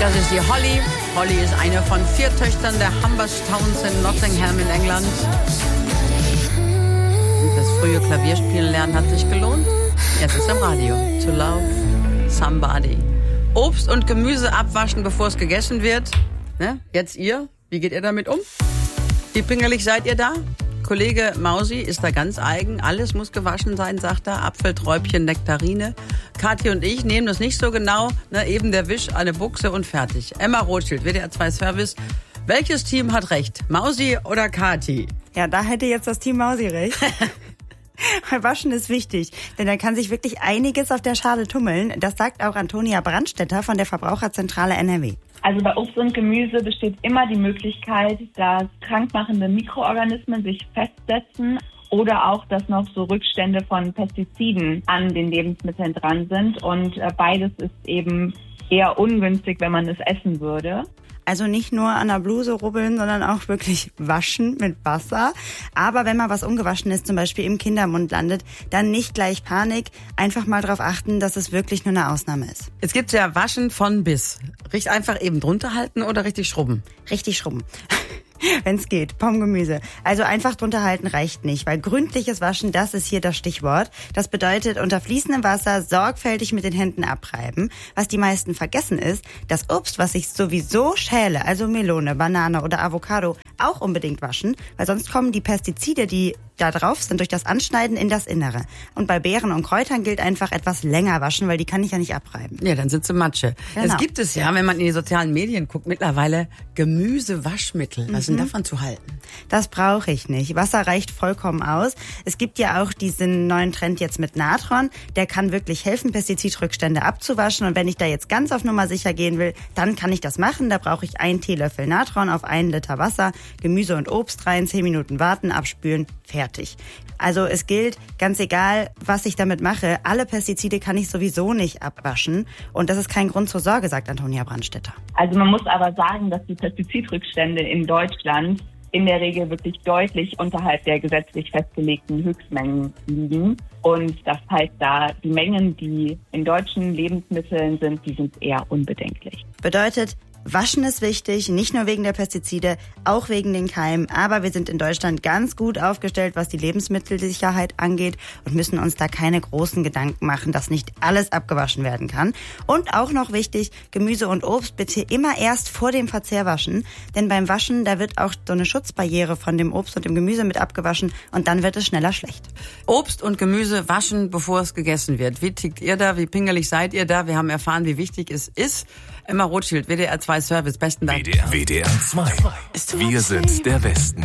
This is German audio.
Das ist die Holly. Holly ist eine von 4 Töchtern der Humberstowns in Nottingham in England. Das frühe Klavierspielen lernen hat sich gelohnt. Jetzt ist im Radio. To Love Somebody. Obst und Gemüse abwaschen, bevor es gegessen wird. Ne? Jetzt ihr. Wie geht ihr damit um? Wie pingelig seid ihr da? Kollege Mausi ist da ganz eigen. Alles muss gewaschen sein, sagt er. Apfel, Träubchen, Nektarine. Kathi und ich nehmen das nicht so genau. Ne? Eben der Wisch, eine Buchse und fertig. Emma Rothschild, WDR 2 Service. Welches Team hat recht? Mausi oder Kathi? Ja, da hätte jetzt das Team Mausi recht. Weil Waschen ist wichtig, denn da kann sich wirklich einiges auf der Schale tummeln. Das sagt auch Antonia Brandstetter von der Verbraucherzentrale NRW. Also bei Obst und Gemüse besteht immer die Möglichkeit, dass krankmachende Mikroorganismen sich festsetzen oder auch, dass noch so Rückstände von Pestiziden an den Lebensmitteln dran sind. Und beides ist eben eher ungünstig, wenn man es essen würde. Also nicht nur an der Bluse rubbeln, sondern auch wirklich waschen mit Wasser. Aber wenn mal was Ungewaschenes zum Beispiel im Kindermund landet, dann nicht gleich Panik. Einfach mal darauf achten, dass es wirklich nur eine Ausnahme ist. Es gibt ja Waschen von bis. Richtig einfach eben drunter halten oder richtig schrubben? Richtig schrubben. Wenn es geht, Pommes-Gemüse. Also einfach drunter halten reicht nicht, weil gründliches Waschen, das ist hier das Stichwort. Das bedeutet unter fließendem Wasser sorgfältig mit den Händen abreiben. Was die meisten vergessen ist, das Obst, was ich sowieso schäle, also Melone, Banane oder Avocado, auch unbedingt waschen, weil sonst kommen die Pestizide, die da drauf sind, durch das Anschneiden in das Innere. Und bei Beeren und Kräutern gilt einfach etwas länger waschen, weil die kann ich ja nicht abreiben. Ja, dann sind sie Matsche. Genau. Es gibt es ja, wenn man in die sozialen Medien guckt, mittlerweile Gemüsewaschmittel. Was ist denn davon zu halten? Das brauche ich nicht. Wasser reicht vollkommen aus. Es gibt ja auch diesen neuen Trend jetzt mit Natron. Der kann wirklich helfen, Pestizidrückstände abzuwaschen. Und wenn ich da jetzt ganz auf Nummer sicher gehen will, dann kann ich das machen. Da brauche ich 1 Teelöffel Natron auf 1 Liter Wasser, Gemüse und Obst rein, 10 Minuten warten, abspülen, fertig. Also es gilt, ganz egal, was ich damit mache, alle Pestizide kann ich sowieso nicht abwaschen. Und das ist kein Grund zur Sorge, sagt Antonia Brandstetter. Also man muss aber sagen, dass die Pestizidrückstände in Deutschland in der Regel wirklich deutlich unterhalb der gesetzlich festgelegten Höchstmengen liegen. Und das heißt, da die Mengen, die in deutschen Lebensmitteln sind, die sind eher unbedenklich. Bedeutet, Waschen ist wichtig, nicht nur wegen der Pestizide, auch wegen den Keimen. Aber wir sind in Deutschland ganz gut aufgestellt, was die Lebensmittelsicherheit angeht und müssen uns da keine großen Gedanken machen, dass nicht alles abgewaschen werden kann. Und auch noch wichtig, Gemüse und Obst bitte immer erst vor dem Verzehr waschen. Denn beim Waschen, da wird auch so eine Schutzbarriere von dem Obst und dem Gemüse mit abgewaschen und dann wird es schneller schlecht. Obst und Gemüse waschen, bevor es gegessen wird. Wie tickt ihr da? Wie pingelig seid ihr da? Wir haben erfahren, wie wichtig es ist. Emma Rothschild, WDR 2 Service, besten Dank. WDR 2. Wir sind der Westen.